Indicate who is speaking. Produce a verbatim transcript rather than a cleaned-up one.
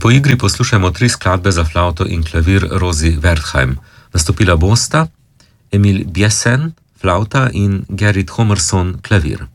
Speaker 1: po igri poslušajmo tri skladbe za flavto in klavir Rosie Wertheim. Nastopila bosta Emil Bjesen, flauta in Gerrit Homerson, klavir.